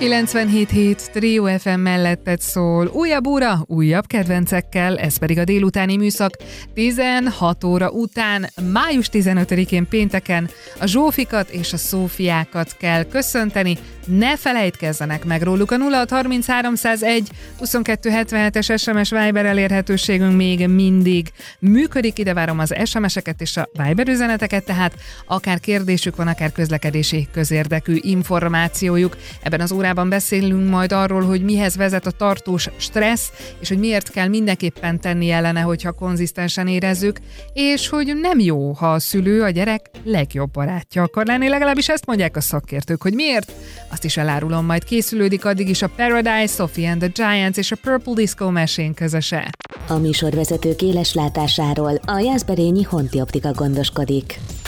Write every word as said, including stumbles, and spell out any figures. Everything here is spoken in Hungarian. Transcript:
kilencvenhét hét Trio ef em melletted szól. Újabb óra, újabb kedvencekkel, ez pedig a délutáni műszak. tizenhat óra után, május tizenötödikén pénteken a Zsófikat és a Szófiákat kell köszönteni. Ne felejtkezzenek meg róluk. A nulla hat harminchárom száz egy huszonkettő hetvenhetes es em es Viber elérhetőségünk még mindig működik. Ide várom az es em eseket és a Viber üzeneteket, tehát akár kérdésük van, akár közlekedési közérdekű információjuk. Ebben az órában beszélünk majd arról, hogy mihez vezet a tartós stressz, és hogy miért kell mindenképpen tenni ellene, hogyha konzisztensen érezzük, és hogy nem jó, ha a szülő a gyerek legjobb barátja akar lenni, legalábbis ezt mondják a szakértők, hogy miért. Azt is elárulom, majd készülődik addig is a Paradise, Sophie and the Giants és a Purple Disco Machine közöse. A műsorvezetők éles látásáról a Jászberényi Honti Optika gondoskodik.